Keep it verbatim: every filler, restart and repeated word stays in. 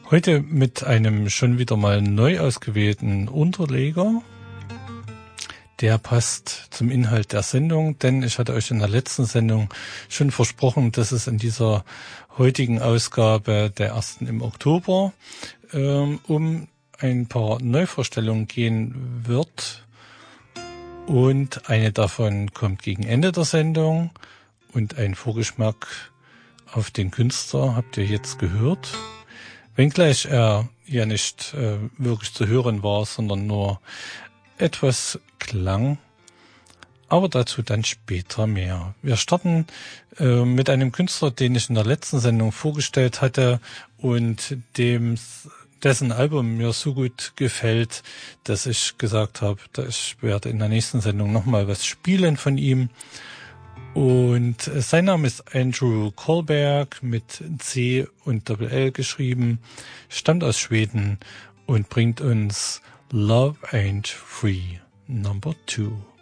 Heute mit einem schon wieder mal neu ausgewählten Unterleger. Der passt zum Inhalt der Sendung, denn ich hatte euch in der letzten Sendung schon versprochen, dass es in dieser heutigen Ausgabe der ersten im Oktober ähm, um ein paar Neuvorstellungen gehen wird. Und eine davon kommt gegen Ende der Sendung und ein Vorgeschmack auf den Künstler habt ihr jetzt gehört. Wenngleich er ja nicht äh, wirklich zu hören war, sondern nur etwas klang. Aber dazu dann später mehr. Wir starten äh, mit einem Künstler, den ich in der letzten Sendung vorgestellt hatte und dem dessen Album mir so gut gefällt, dass ich gesagt habe, ich werde in der nächsten Sendung nochmal was spielen von ihm. Und sein Name ist Andrew Kohlberg mit C und Doppel L geschrieben, stammt aus Schweden und bringt uns Love Ain't Free Number Two.